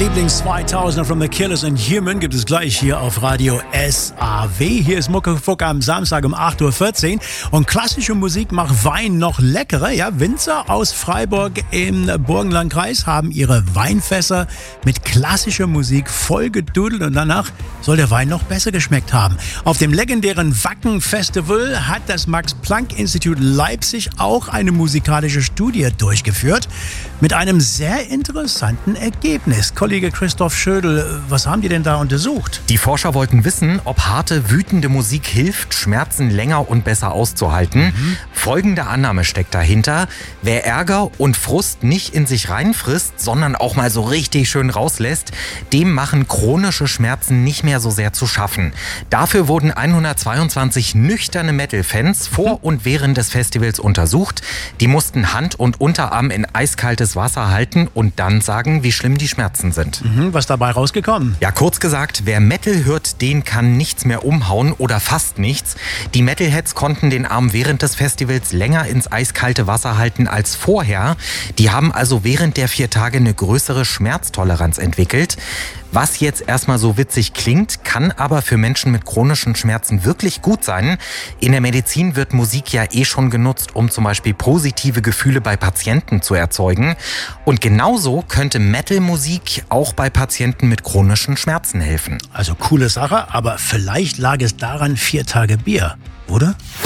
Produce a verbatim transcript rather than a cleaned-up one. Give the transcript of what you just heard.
Lieblings-zweitausender from The Killers and Human gibt es gleich hier auf Radio S A W. Hier ist Muckefuck am Samstag um acht Uhr vierzehn. Und klassische Musik macht Wein noch leckerer. Ja, Winzer aus Freiburg im Burgenlandkreis haben ihre Weinfässer mit klassischer Musik vollgedudelt und danach soll der Wein noch besser geschmeckt haben. Auf dem legendären Wacken Festival hat das Max-Planck-Institut Leipzig auch eine musikalische Studie durchgeführt mit einem sehr interessanten Ergebnis. Kollege Christoph Schödel, was haben die denn da untersucht? Die Forscher wollten wissen, ob harte, wütende Musik hilft, Schmerzen länger und besser auszuhalten. Mhm. Folgende Annahme steckt dahinter: Wer Ärger und Frust nicht in sich reinfrisst, sondern auch mal so richtig schön rauslässt, dem machen chronische Schmerzen nicht mehr so sehr zu schaffen. Dafür wurden hundertzweiundzwanzig nüchterne Metal-Fans vor mhm. und während des Festivals untersucht. Die mussten Hand und Unterarm in eiskaltes Wasser halten und dann sagen, wie schlimm die Schmerzen sind. Mhm, was dabei rausgekommen? Ja, kurz gesagt, wer Metal hört, den kann nichts mehr umhauen oder fast nichts. Die Metalheads konnten den Arm während des Festivals länger ins eiskalte Wasser halten als vorher. Die haben also während der vier Tage eine größere Schmerztoleranz entwickelt. Was jetzt erstmal so witzig klingt, kann aber für Menschen mit chronischen Schmerzen wirklich gut sein. In der Medizin wird Musik ja eh schon genutzt, um zum Beispiel positive Gefühle bei Patienten zu erzeugen. Und genauso könnte Metal-Musik auch bei Patienten mit chronischen Schmerzen helfen. Also coole Sache, aber vielleicht lag es daran, vier Tage Bier, oder?